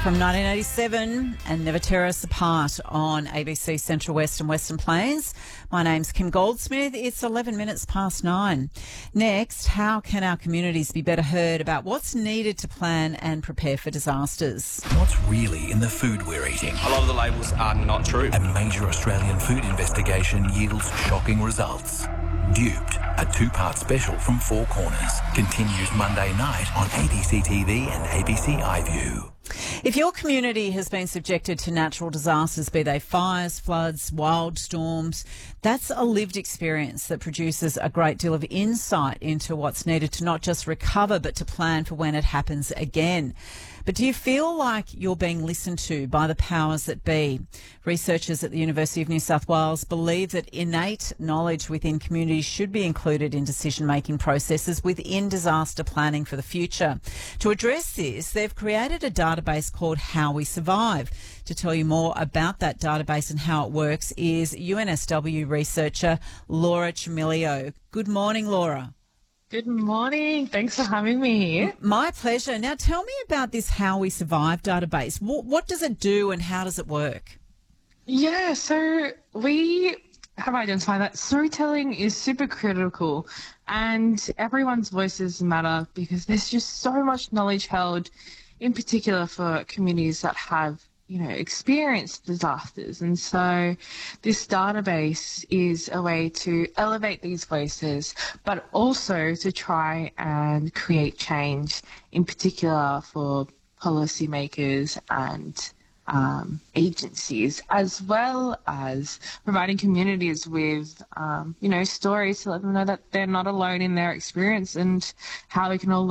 From 1987 and Never Tear Us Apart on ABC Central West and Western Plains. My name's Kim Goldsmith. It's 11 minutes past 9. Next, how can our communities be better heard about what's needed to plan and prepare for disasters? What's really in the food we're eating? A lot of the labels are not true. A major Australian food investigation yields shocking results. Duped, a two-part special from Four Corners, continues Monday night on ABC TV and ABC iView. If your community has been subjected to natural disasters, be they fires, floods, wild storms, that's a lived experience that produces a great deal of insight into what's needed to not just recover but to plan for when it happens again. But do you feel like you're being listened to by the powers that be? Researchers at the University of New South Wales believe that innate knowledge within communities should be included in decision-making processes within disaster planning for the future. To address this, they've created a database called How We Survive. To tell you more about that database and how it works is UNSW researcher Laura Chimilio. Good morning, Laura. Good morning. Thanks for having me here. My pleasure. Now, tell me about this How We Survive database. What does it do and how does it work? Yeah, so we have identified that storytelling is super critical and everyone's voices matter because there's just so much knowledge held, in particular for communities that have experienced disasters. And so this database is a way to elevate these voices, but also to try and create change, in particular for policymakers and agencies, as well as providing communities with, stories to let them know that they're not alone in their experience and how we can all